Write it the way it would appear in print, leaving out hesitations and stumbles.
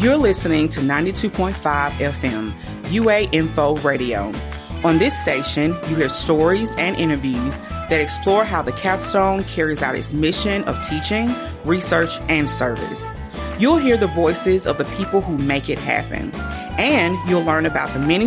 You're listening to 92.5 FM, UA Info Radio. On this station, you hear stories and interviews that explore how the Capstone carries out its mission of teaching, research, and service. You'll hear the voices of the people who make it happen, and you'll learn about the many